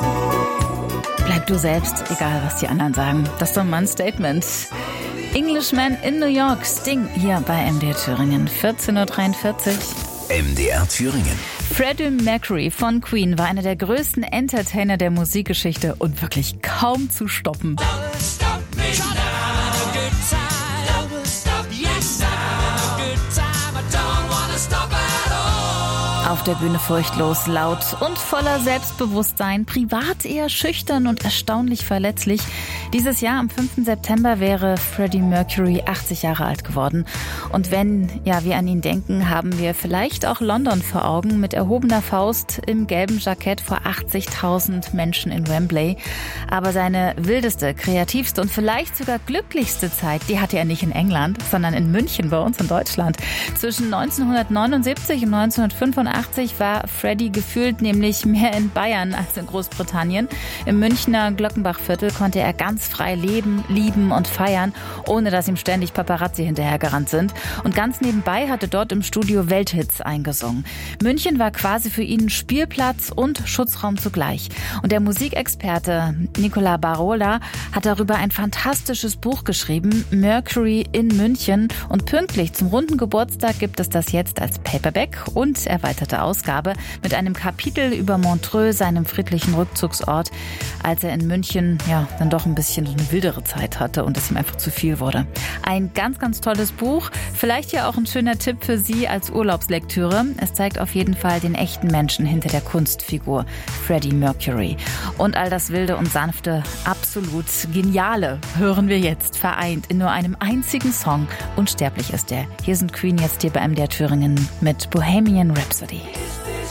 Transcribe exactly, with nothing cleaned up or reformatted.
Bleib du selbst, egal was die anderen sagen. Das ist doch mal ein Statement. Englishman in New York, Sting hier bei M D R Thüringen, vierzehn Uhr dreiundvierzig. M D R Thüringen. Freddie Mercury von Queen war einer der größten Entertainer der Musikgeschichte und wirklich kaum zu stoppen. Auf der Bühne furchtlos, laut und voller Selbstbewusstsein, privat eher schüchtern und erstaunlich verletzlich. Dieses Jahr am fünften September wäre Freddie Mercury achtzig Jahre alt geworden. Und wenn ja, wir an ihn denken, haben wir vielleicht auch London vor Augen mit erhobener Faust im gelben Jackett vor achtzigtausend Menschen in Wembley. Aber seine wildeste, kreativste und vielleicht sogar glücklichste Zeit, die hatte er nicht in England, sondern in München bei uns in Deutschland. Zwischen neunzehnhundertneunundsiebzig und neunzehnhundertfünfundachtzig war Freddie gefühlt nämlich mehr in Bayern als in Großbritannien. Im Münchner Glockenbachviertel konnte er ganz frei leben, lieben und feiern, ohne dass ihm ständig Paparazzi hinterhergerannt sind. Und ganz nebenbei hatte dort im Studio Welthits eingesungen. München war quasi für ihn Spielplatz und Schutzraum zugleich. Und der Musikexperte Nicola Barola hat darüber ein fantastisches Buch geschrieben, Mercury in München. Und pünktlich zum runden Geburtstag gibt es das jetzt als Paperback und erweiterte Ausgabe mit einem Kapitel über Montreux, seinem friedlichen Rückzugsort, als er in München ja dann doch ein bisschen so eine wildere Zeit hatte und es ihm einfach zu viel wurde. Ein ganz, ganz tolles Buch. Vielleicht ja auch ein schöner Tipp für Sie als Urlaubslektüre. Es zeigt auf jeden Fall den echten Menschen hinter der Kunstfigur Freddie Mercury. Und all das Wilde und Sanfte, absolut Geniale hören wir jetzt vereint in nur einem einzigen Song. Unsterblich ist er. Hier sind Queen jetzt hier bei M D R Thüringen mit Bohemian Rhapsody.